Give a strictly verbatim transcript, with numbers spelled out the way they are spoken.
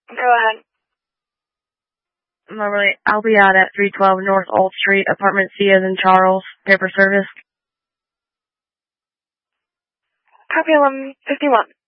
Go ahead. Lovely. I'll be out at three twelve North Old Street, apartment C as in Charles, paper service. Copy eleven fifty-one.